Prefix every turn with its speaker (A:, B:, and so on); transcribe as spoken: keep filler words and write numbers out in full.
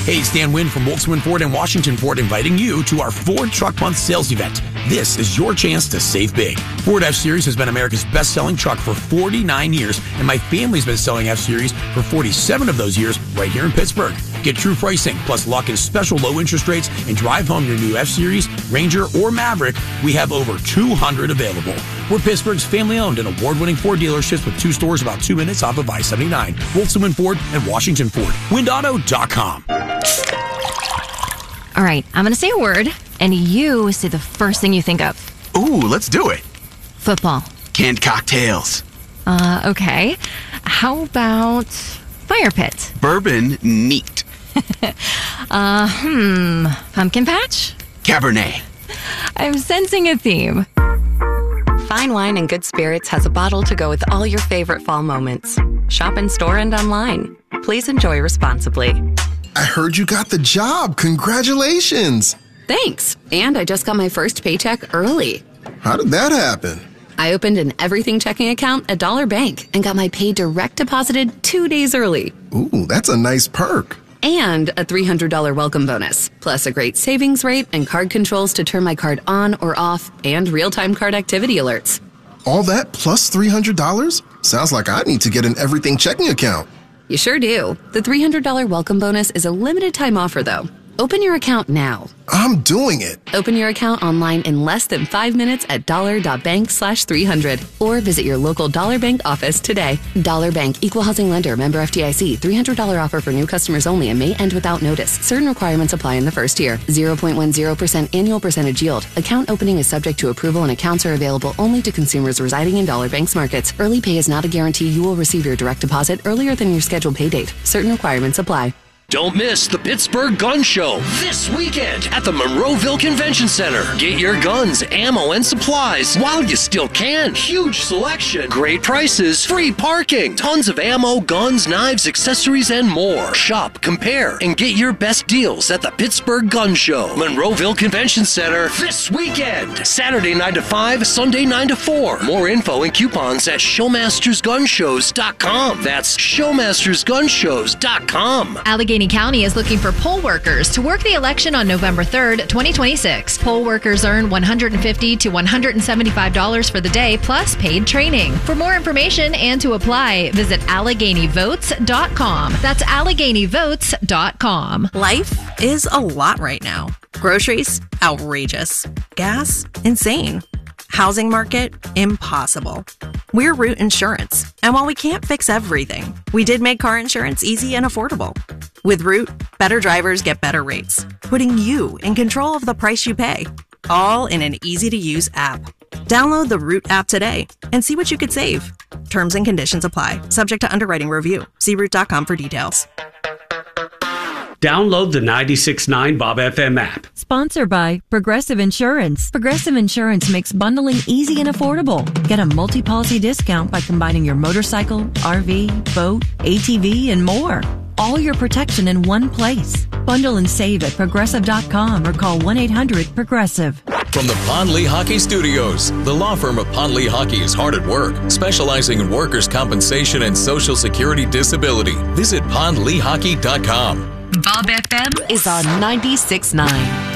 A: Hey, it's Dan Wynn from Volkswagen Ford and Washington Ford inviting you to our Ford Truck Month sales event. This is your chance to save big. Ford F-Series has been America's best-selling truck for forty-nine years, and my family's been selling F-Series for forty-seven of those years right here in Pittsburgh. Get true pricing, plus lock in special low interest rates and drive home your new F-Series, Ranger, or Maverick. We have over two hundred available. We're Pittsburgh's family-owned and award-winning Ford dealerships with two stores about two minutes off of I seventy-nine. Volkswagen Ford and Washington Ford. wind auto dot com.
B: All right, I'm going to say a word, and you say the first thing you think of.
C: Ooh, let's do it.
B: Football.
C: Canned cocktails.
B: Uh, okay. How about fire pit?
C: Bourbon neat.
B: uh, hmm. Pumpkin patch?
C: Cabernet.
B: I'm sensing a theme.
D: Fine Wine and Good Spirits has a bottle to go with all your favorite fall moments. Shop in store and online. Please enjoy responsibly.
E: I heard you got the job. Congratulations.
F: Thanks. And I just got my first paycheck early.
E: How did that happen?
F: I opened an everything checking account at Dollar Bank and got my pay direct deposited two days early.
E: Ooh, that's a nice perk.
F: And a three hundred dollars welcome bonus, plus a great savings rate and card controls to turn my card on or off, and real-time card activity alerts.
E: All that plus three hundred dollars? Sounds like I need to get an everything checking account.
F: You sure do. The three hundred dollars welcome bonus is a limited time offer, though. Open your account now.
E: I'm doing it.
F: Open your account online in less than five minutes at dollar.bank slash 300 or visit your local Dollar Bank office today. Dollar Bank, Equal Housing Lender, member F D I C. three hundred dollars offer for new customers only and may end without notice. Certain requirements apply in the first year. zero point one zero percent annual percentage yield. Account opening is subject to approval and accounts are available only to consumers residing in Dollar Bank's markets. Early pay is not a guarantee you will receive your direct deposit earlier than your scheduled pay date. Certain requirements apply.
G: Don't miss the Pittsburgh Gun Show this weekend at the Monroeville Convention Center. Get your guns, ammo, and supplies while you still can. Huge selection, great prices, free parking, tons of ammo, guns, knives, accessories, and more. Shop, compare, and get your best deals at the Pittsburgh Gun Show. Monroeville Convention Center this weekend. Saturday nine to five, Sunday nine to four. More info and coupons at showmasters gun shows dot com. That's showmasters gun shows dot com.
H: Allegheny County is looking for poll workers to work the election on November third, twenty twenty-six. Poll workers earn one hundred fifty dollars to one hundred seventy-five dollars for the day, plus paid training. For more information and to apply, visit allegheny votes dot com. That's allegheny votes dot com.
I: Life is a lot right now. Groceries, outrageous. Gas, insane. Housing market, impossible. We're Root Insurance, and while we can't fix everything, we did make car insurance easy and affordable. With Root, better drivers get better rates, putting you in control of the price you pay, all in an easy-to-use app. Download the Root app today and see what you could save. Terms and conditions apply, subject to underwriting review. See root dot com for details.
J: Download the ninety-six point nine Bob F M app.
K: Sponsored by Progressive Insurance. Progressive Insurance makes bundling easy and affordable. Get a multi-policy discount by combining your motorcycle, R V, boat, A T V, and more. All your protection in one place. Bundle and save at progressive dot com or call one eight hundred progressive.
L: From the Pond Lee Hockey Studios, the law firm of Pond Lee Hockey is hard at work, specializing in workers' compensation and Social Security disability. Visit pond lee hockey dot com.
D: Bob F M is on ninety-six point nine.